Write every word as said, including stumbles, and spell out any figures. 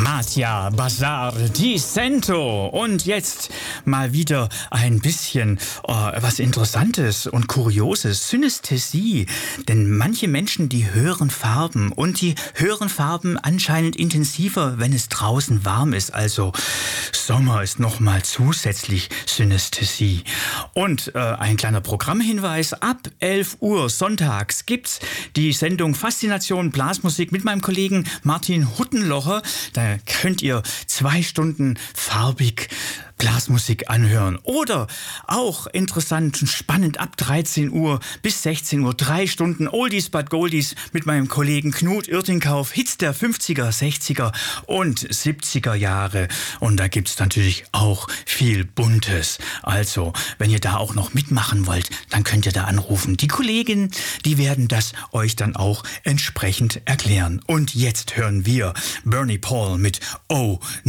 Matia Bazar di Cento. Und jetzt mal wieder ein bisschen äh, was Interessantes und Kurioses. Synästhesie. Denn manche Menschen, die hören Farben. Und die hören Farben anscheinend intensiver, wenn es draußen warm ist. Also Sommer ist nochmal zusätzlich Synästhesie. Und äh, ein kleiner Programmhinweis. Ab elf Uhr sonntags gibt's die Sendung Faszination Blasmusik mit meinem Kollegen Martin Huttenlocher. Da könnt ihr zwei Stunden farbig Blasmusik anhören. Oder auch interessant und spannend ab dreizehn Uhr bis sechzehn Uhr, drei Stunden Oldies but Goldies mit meinem Kollegen Knut Irtingkauf. Hits der fünfziger, sechziger und siebziger Jahre. Und da gibt's natürlich auch viel Buntes. Also, wenn ihr da auch noch mitmachen wollt, dann könnt ihr da anrufen. Die Kolleginnen, die werden das euch dann auch entsprechend erklären. Und jetzt hören wir Bernie Paul mit Oh